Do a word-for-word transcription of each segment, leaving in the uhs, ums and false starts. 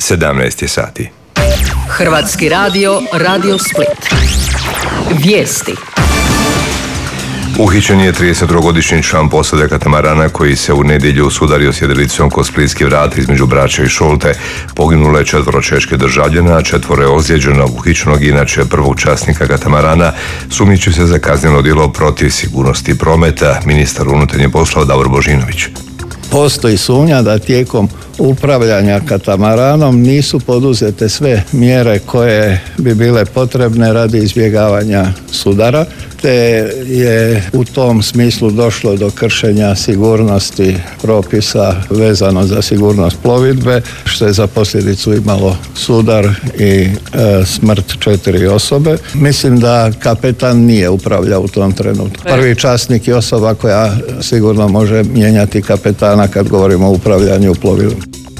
sedamnaest je sati. Hrvatski radio, Radio Split. Vijesti. Uhićen je tridesettrogodišnji član posade katamarana koji se u nedjelju sudario sjedelicom kod splitskih vrata između Brača i Šolte. Poginulo je četvoro čeških državljana, a četvoro je ozlijeđeno. Uhićenog inače prvog časnika katamarana sumnjiči se za kazneno djelo protiv sigurnosti prometa, ministar unutarnjih poslova Davor Božinović. Postoji sumnja da tijekom upravljanja katamaranom nisu poduzete sve mjere koje bi bile potrebne radi izbjegavanja sudara, te je u tom smislu došlo do kršenja sigurnosti propisa vezano za sigurnost plovidbe, što je za posljedicu imalo sudar i e, smrt četiri osobe. Mislim da kapetan nije upravljao u tom trenutku. Prvi časnik je osoba koja sigurno može mijenjati kapetana kad govorimo o upravljanju plovilom.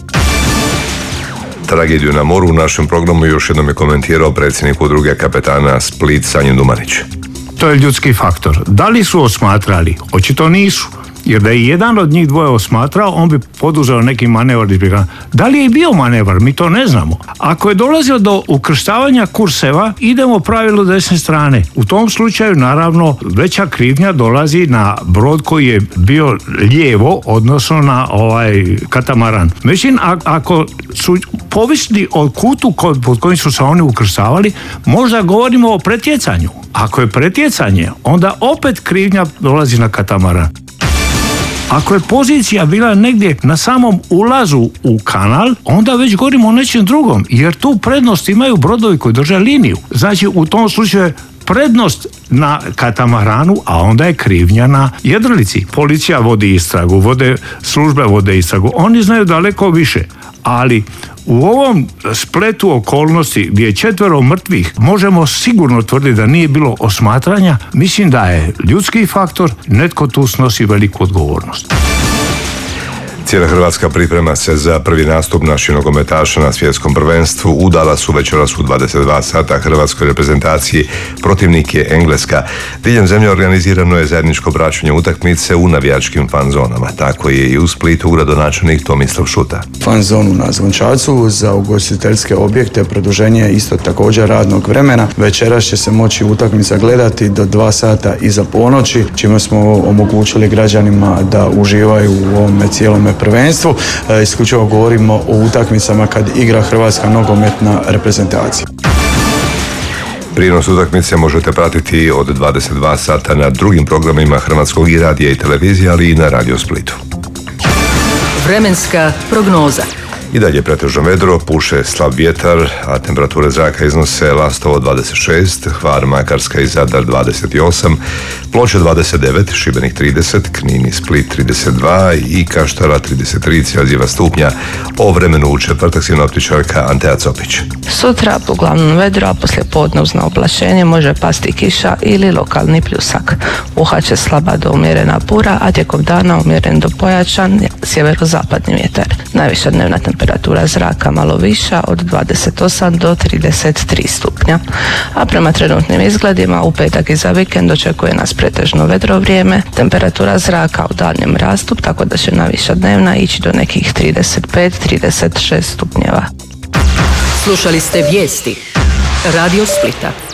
Tragediju na moru u našem programu još jednom je komentirao predsjednik udruge kapetana Split Sanjin Dumanić. To je ljudski faktor. Da li su osmatrali? Očito nisu. Jer da je jedan od njih dvoje osmatrao, on bi poduzeo neki manevar. Da li je bio manevar? Mi to ne znamo. Ako je dolazilo do ukrštavanja kurseva, idemo pravilu desne strane. U tom slučaju, naravno, veća krivnja dolazi na brod koji je bio lijevo, odnosno na ovaj katamaran. Međutim, ako su povisni od kutu pod kojim su se oni ukrštavali, možda govorimo o pretjecanju. Ako je pretjecanje, onda opet krivnja dolazi na katamaran. Ako je pozicija bila negdje na samom ulazu u kanal, onda već govorimo o nečem drugom, jer tu prednost imaju brodovi koji drže liniju. Znači, u tom slučaju je prednost na katamaranu, a onda je krivnja na jedrilici. Policija vodi istragu, vode, službe vode istragu, oni znaju daleko više, ali u ovom spletu okolnosti gdje je četvero mrtvih, možemo sigurno tvrditi da nije bilo osmatranja. Mislim da je ljudski faktor, netko tu snosi veliku odgovornost. Cijela Hrvatska priprema se za prvi nastup naših nogometaša na svjetskom prvenstvu. U Dallasu večeras u dvadeset dva sata hrvatskoj reprezentaciji. Protivnik je Engleska. Diljem zemlje organizirano je zajedničko praćenje utakmice u navijačkim fan zonama. Tako je i u Splitu gradonačelnik Tomislav Šuta. Fan zonu na Zvončacu za ugostiteljske objekte produženje isto također radnog vremena. Večeras će se moći utakmica gledati do dva sata iza ponoći, čime smo omogućili građanima da uživaju u ovome cijelome prvenstvu. E, isključivo govorimo o utakmicama kad igra hrvatska nogometna reprezentacija. Prijenos utakmice možete pratiti od dvadeset dva sata na drugim programima Hrvatskog i radija i televizije, ali i na Radio Splitu. Vremenska prognoza. I dalje pretežno vedro, puše slab vjetar, a temperature zraka iznose Lastovo dvadeset šest, Hvar, Makarska i Zadar dvadeset osam, Ploče dvadeset devet, Šibenik trideset, Knin i Split trideset dva i Kaštela trideset tri Celzijeva stupnja. O vremenu u četvrtak sinoptičarka Antea Copić. Sutra uglavnom vedro, a poslije podnevno oblačenje može pasti kiša ili lokalni pljusak. Puhat slaba do umjerena bura, a tijekom dana umjeren do pojačan sjeverozapadni vjetar. Najviša dnevna temperatura zraka malo viša od dvadeset osam do trideset tri stupnja. A prema trenutnim izgledima u petak i za vikend očekuje nas pretežno vedro vrijeme, temperatura zraka u daljnjem rastu, tako da će najviša dnevna ići do nekih trideset pet do trideset šest stupnjeva. Slušali ste vijesti Radio Splita.